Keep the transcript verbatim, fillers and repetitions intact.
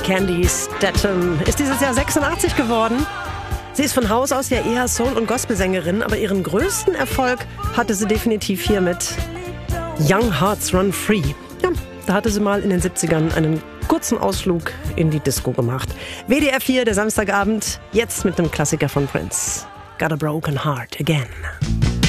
Candy Statham ist dieses Jahr sechsundachtzig geworden. Sie ist von Haus aus ja eher Soul- und Gospelsängerin, aber ihren größten Erfolg hatte sie definitiv hier mit Young Hearts Run Free. Ja, da hatte sie mal in den siebzigern einen kurzen Ausflug in die Disco gemacht. W D R vier, der Samstagabend, jetzt mit dem Klassiker von Prince. Got a Broken Heart Again.